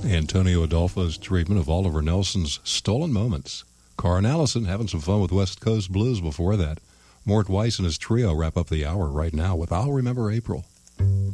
Antonio Adolfo's treatment of Oliver Nelson's Stolen Moments. Carl Allison having some fun with West Coast Blues before that. Mort Weiss and his trio wrap up the hour right now with I'll Remember April.